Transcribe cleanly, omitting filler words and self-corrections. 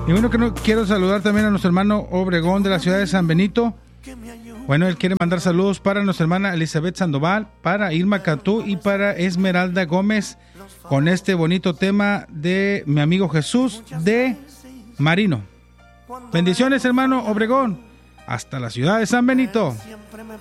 Y bueno, que no, quiero saludar también a nuestro hermano Obregón de la ciudad de San Benito. Bueno, él quiere mandar saludos para nuestra hermana Elizabeth Sandoval, para Irma Cantú y para Esmeralda Gómez, con este bonito tema de Mi Amigo Jesús de Marino. Bendiciones, hermano Obregón, hasta la ciudad de San Benito.